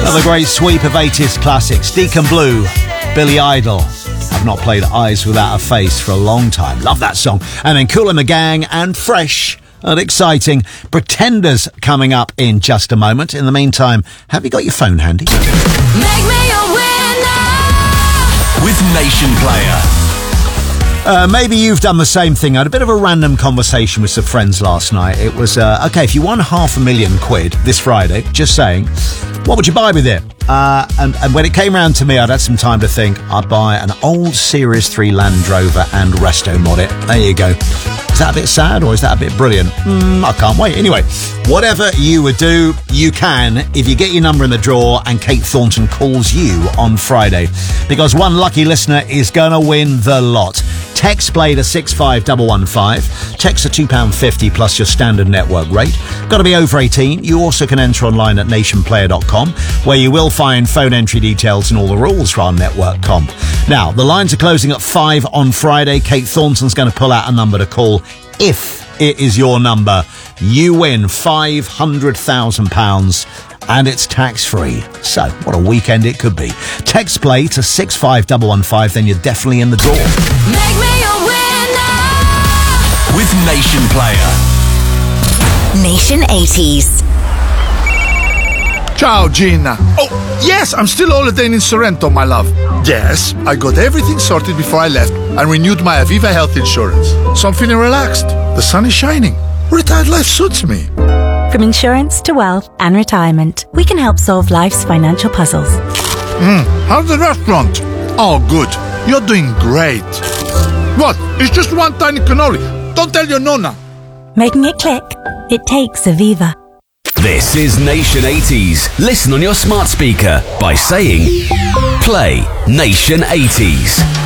Another great sweep of 80s classics. Deacon Blue, Billy Idol. I've not played Eyes Without a Face for a long time. Love that song. And then Kool and the Gang and Fresh and exciting Pretenders coming up in just a moment. In the meantime, have you got your phone handy? Make me a winner with Nation Player. Maybe you've done the same thing. I had a bit of a random conversation with some friends last night. It was, okay, if you won £500,000 this Friday, just saying, what would you buy with it? And when it came round to me, I'd had some time to think. I'd buy an old Series 3 Land Rover and resto mod it. There you go. Is that a bit sad or is that a bit brilliant? I can't wait. Anyway, whatever you would do, you can if you get your number in the draw and Kate Thornton calls you on Friday. Because one lucky listener is going to win the lot. Text play to 65115. Text to £2.50 plus your standard network rate. Got to be over 18. You also can enter online at nationplayer.com, where you will find phone entry details and all the rules for our network comp. Now, the lines are closing at 5 on Friday. Kate Thornton's going to pull out a number to call. If it is your number, you win £500,000 and it's tax-free. So, what a weekend it could be. Text play to 65115, then you're definitely in the draw. Make me a winner with Nation Player. Nation 80s. Ciao, Gina. Oh, yes, I'm still holidaying in Sorrento, my love. Yes, I got everything sorted before I left and renewed my Aviva health insurance. So I'm feeling relaxed. The sun is shining. Retired life suits me. From insurance to wealth and retirement, we can help solve life's financial puzzles. How's the restaurant? Oh, good. You're doing great. What? It's just one tiny cannoli. Don't tell your nonna. Making it click? It takes Aviva. This is Nation 80s. Listen on your smart speaker by saying, play Nation 80s.